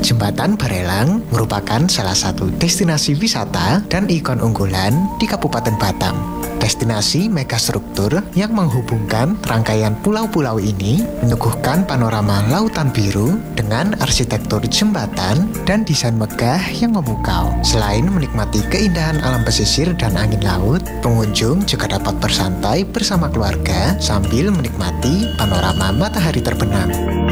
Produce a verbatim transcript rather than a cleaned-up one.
Jembatan Barelang merupakan salah satu destinasi wisata dan ikon unggulan di Kabupaten Batam. Destinasi megastruktur yang menghubungkan rangkaian pulau-pulau ini menyuguhkan panorama lautan biru dengan arsitektur jembatan dan desain megah yang memukau. Selain menikmati keindahan alam pesisir dan angin laut, pengunjung juga dapat bersantai bersama keluarga sambil menikmati panorama matahari terbenam.